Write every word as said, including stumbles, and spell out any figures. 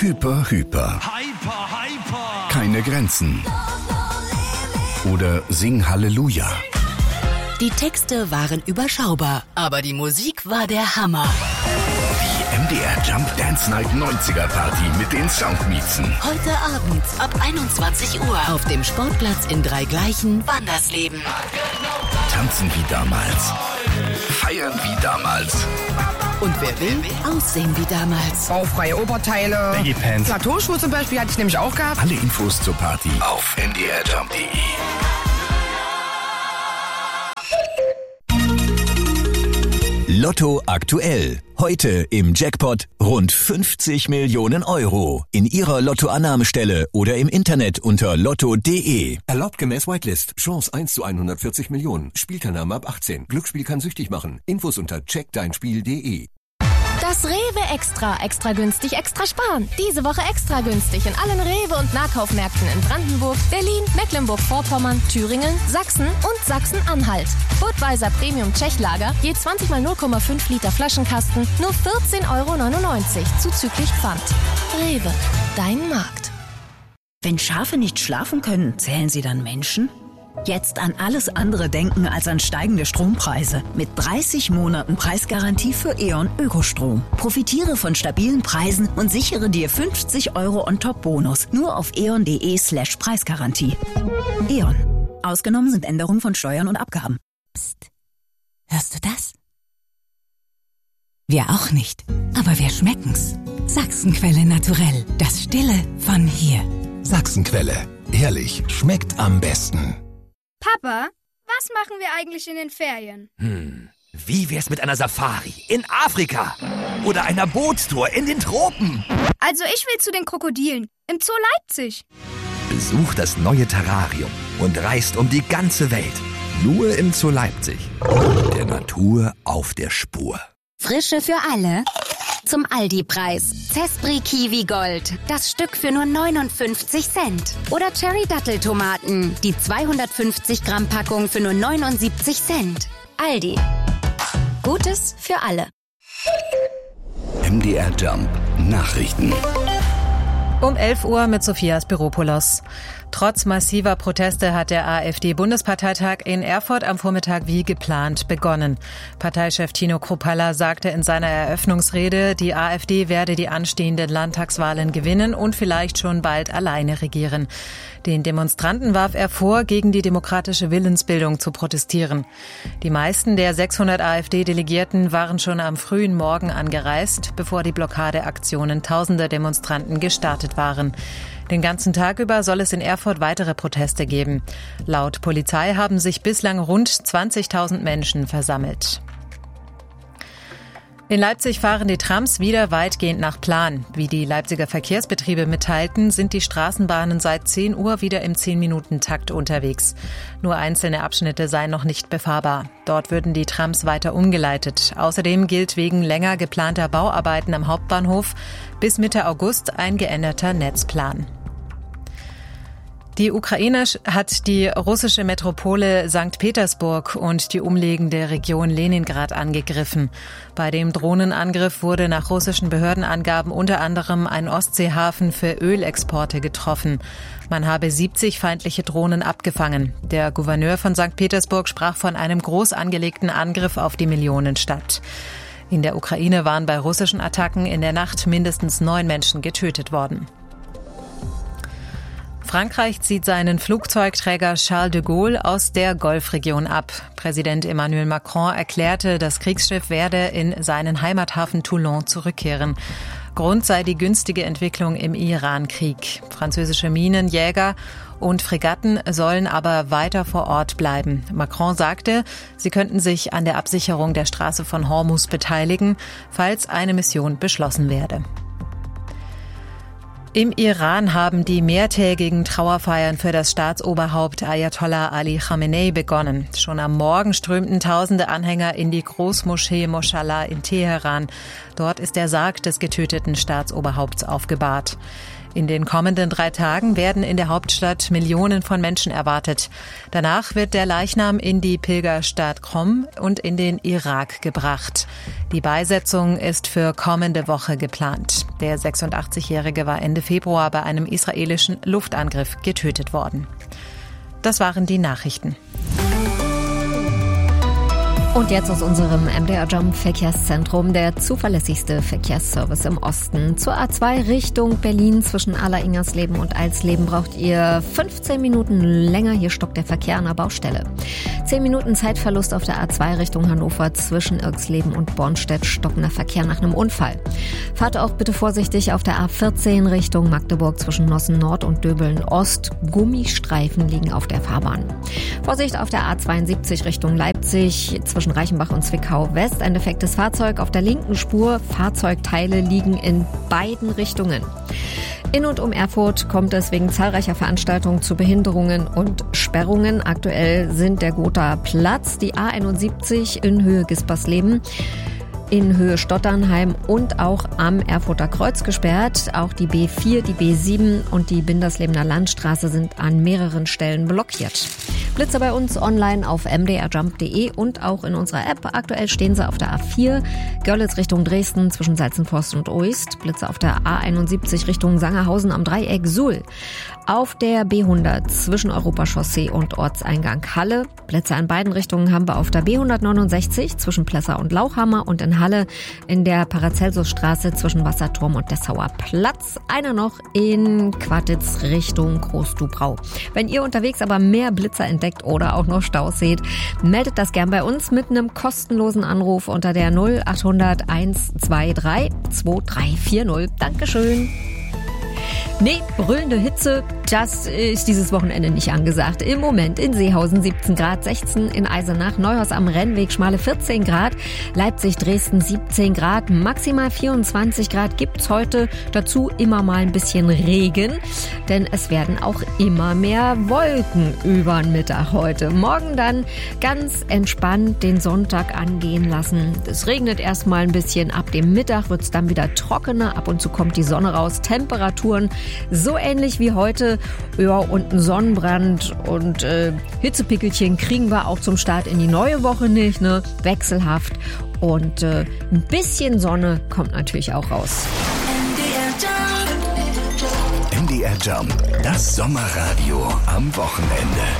Hyper, hyper. Hyper, hyper. Keine Grenzen. Oder Sing Halleluja. Die Texte waren überschaubar, aber die Musik war der Hammer. Die M D R Jump Dance Night neunziger Party mit den Soundmixen. Heute Abend ab einundzwanzig Uhr auf dem Sportplatz in Dreigleichen, Wandersleben. Tanzen wie damals. Feiern wie damals. Und wer will, aussehen wie damals. Baufreie Oberteile. Baggy Pants. Plateauschuhe zum Beispiel hatte ich nämlich auch gehabt. Alle Infos zur Party auf m d r jump punkt d e. Lotto aktuell. Heute im Jackpot rund fünfzig Millionen Euro. In Ihrer Lottoannahmestelle oder im Internet unter lotto punkt d e. Erlaubt gemäß Whitelist. Chance eins zu hundertvierzig Millionen. Spielteilnahme ab achtzehn. Glücksspiel kann süchtig machen. Infos unter check dein spiel punkt d e. Das Rewe Extra. Extra günstig, extra sparen. Diese Woche extra günstig in allen Rewe- und Nahkaufmärkten in Brandenburg, Berlin, Mecklenburg-Vorpommern, Thüringen, Sachsen und Sachsen-Anhalt. Budweiser Premium Tschechlager, je zwanzig mal null Komma fünf Liter Flaschenkasten, nur vierzehn Euro neunundneunzig, zuzüglich Pfand. Rewe, dein Markt. Wenn Schafe nicht schlafen können, zählen sie dann Menschen? Jetzt an alles andere denken als an steigende Strompreise. Mit dreißig Monaten Preisgarantie für E.ON Ökostrom. Profitiere von stabilen Preisen und sichere dir fünfzig Euro on-top-Bonus. Nur auf eon punkt d e slash Preisgarantie. E.ON. Ausgenommen sind Änderungen von Steuern und Abgaben. Psst. Hörst du das? Wir auch nicht. Aber wir schmecken's. Sachsenquelle naturell. Das Stille von hier. Sachsenquelle. Ehrlich, schmeckt am besten. Papa, was machen wir eigentlich in den Ferien? Hm, wie wär's mit einer Safari in Afrika? Oder einer Bootstour in den Tropen? Also ich will zu den Krokodilen im Zoo Leipzig. Besucht das neue Terrarium und reist um die ganze Welt. Nur im Zoo Leipzig. Der Natur auf der Spur. Frische für alle. Zum Aldi-Preis. Zespri Kiwi Gold. Das Stück für nur neunundfünfzig Cent. Oder Cherry Datteltomaten. Die zweihundertfünfzig Gramm Packung für nur neunundsiebzig Cent. Aldi. Gutes für alle. M D R Jump Nachrichten. Um elf Uhr mit Sophias Büropoulos. Trotz massiver Proteste hat der AfD-Bundesparteitag in Erfurt am Vormittag wie geplant begonnen. Parteichef Tino Kruppalla sagte in seiner Eröffnungsrede, die AfD werde die anstehenden Landtagswahlen gewinnen und vielleicht schon bald alleine regieren. Den Demonstranten warf er vor, gegen die demokratische Willensbildung zu protestieren. Die meisten der sechshundert AfD-Delegierten waren schon am frühen Morgen angereist, bevor die Blockadeaktionen tausender Demonstranten gestartet waren. Den ganzen Tag über soll es in Erfurt weitere Proteste geben. Laut Polizei haben sich bislang rund zwanzigtausend Menschen versammelt. In Leipzig fahren die Trams wieder weitgehend nach Plan. Wie die Leipziger Verkehrsbetriebe mitteilten, sind die Straßenbahnen seit zehn Uhr wieder im zehn-Minuten-Takt unterwegs. Nur einzelne Abschnitte seien noch nicht befahrbar. Dort würden die Trams weiter umgeleitet. Außerdem gilt wegen länger geplanter Bauarbeiten am Hauptbahnhof bis Mitte August ein geänderter Netzplan. Die Ukraine hat die russische Metropole Sankt Petersburg und die umliegende Region Leningrad angegriffen. Bei dem Drohnenangriff wurde nach russischen Behördenangaben unter anderem ein Ostseehafen für Ölexporte getroffen. Man habe siebzig feindliche Drohnen abgefangen. Der Gouverneur von Sankt Petersburg sprach von einem groß angelegten Angriff auf die Millionenstadt. In der Ukraine waren bei russischen Attacken in der Nacht mindestens neun Menschen getötet worden. Frankreich zieht seinen Flugzeugträger Charles de Gaulle aus der Golfregion ab. Präsident Emmanuel Macron erklärte, das Kriegsschiff werde in seinen Heimathafen Toulon zurückkehren. Grund sei die günstige Entwicklung im Iran-Krieg. Französische Minenjäger und Fregatten sollen aber weiter vor Ort bleiben. Macron sagte, sie könnten sich an der Absicherung der Straße von Hormuz beteiligen, falls eine Mission beschlossen werde. Im Iran haben die mehrtägigen Trauerfeiern für das Staatsoberhaupt Ayatollah Ali Khamenei begonnen. Schon am Morgen strömten tausende Anhänger in die Großmoschee Moshallah in Teheran. Dort ist der Sarg des getöteten Staatsoberhaupts aufgebahrt. In den kommenden drei Tagen werden in der Hauptstadt Millionen von Menschen erwartet. Danach wird der Leichnam in die Pilgerstadt Qom und in den Irak gebracht. Die Beisetzung ist für kommende Woche geplant. Der sechsundachtzigjährige war Ende Februar bei einem israelischen Luftangriff getötet worden. Das waren die Nachrichten. Und jetzt aus unserem M D R Jump Verkehrszentrum, der zuverlässigste Verkehrsservice im Osten. Zur A zwei Richtung Berlin zwischen Aller-Ingersleben und Alsleben braucht ihr fünfzehn Minuten länger. Hier stockt der Verkehr an der Baustelle. zehn Minuten Zeitverlust auf der A zwei Richtung Hannover zwischen Irxleben und Bornstedt, stockender Verkehr nach einem Unfall. Fahrt auch bitte vorsichtig auf der A vierzehn Richtung Magdeburg zwischen Nossen Nord und Döbeln Ost. Gummistreifen liegen auf der Fahrbahn. Vorsicht auf der A zweiundsiebzig Richtung Leipzig zwischen Reichenbach und Zwickau West. Ein defektes Fahrzeug auf der linken Spur. Fahrzeugteile liegen in beiden Richtungen. In und um Erfurt kommt es wegen zahlreicher Veranstaltungen zu Behinderungen und Sperrungen. Aktuell sind der Gothaer Platz, die A einundsiebzig in Höhe Gispersleben, in Höhe Stotternheim und auch am Erfurter Kreuz gesperrt. Auch die B vier, die B sieben und die Binderslebener Landstraße sind an mehreren Stellen blockiert. Blitze bei uns online auf m d r jump punkt d e und auch in unserer App. Aktuell stehen sie auf der A vier, Görlitz Richtung Dresden zwischen Salzenforst und Uist. Blitze auf der A einundsiebzig Richtung Sangerhausen am Dreieck Suhl. Auf der B hundert zwischen Europachaussee und Ortseingang Halle. Blitze an beiden Richtungen haben wir auf der B hundertneunundsechzig zwischen Plessa und Lauchhammer und in Halle in der Paracelsusstraße zwischen Wasserturm und Dessauer Platz. Einer noch in Quartitz Richtung Groß-Dubrau. Wenn ihr unterwegs aber mehr Blitzer entdeckt oder auch noch Staus seht, meldet das gern bei uns mit einem kostenlosen Anruf unter der null achthundert hundertzweiundzwanzig zweiunddreißig vierzig. Dankeschön. Nee, brüllende Hitze, das ist dieses Wochenende nicht angesagt. Im Moment in Seehausen siebzehn Grad, sechzehn in Eisenach, Neuhaus am Rennweg, Schmale vierzehn Grad, Leipzig, Dresden siebzehn Grad, maximal vierundzwanzig Grad gibt's heute. Dazu immer mal ein bisschen Regen, denn es werden auch immer mehr Wolken über den Mittag heute. Morgen dann ganz entspannt den Sonntag angehen lassen. Es regnet erstmal ein bisschen, ab dem Mittag wird's dann wieder trockener, ab und zu kommt die Sonne raus, Temperaturen so ähnlich wie heute. Ja, und ein Sonnenbrand und äh, Hitzepickelchen kriegen wir auch zum Start in die neue Woche nicht, ne? Wechselhaft. Und äh, ein bisschen Sonne kommt natürlich auch raus. M D R Jump, das Sommerradio am Wochenende.